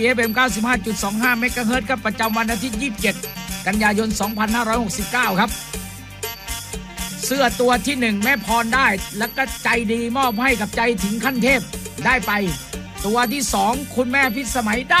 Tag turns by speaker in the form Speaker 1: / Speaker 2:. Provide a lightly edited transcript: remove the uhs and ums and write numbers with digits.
Speaker 1: FM 95.25 เมกะเฮิรตซ์ครับประจำวันอาทิตย์ 27 กันยายน 2569 ครับเสื้อตัวที่ 1 แม่พรได้แล้วก็ใจดีมอบให้กับใจถึงขั้นเทพได้ไปตัวที่ 2 คุณแม่พิสมัยได้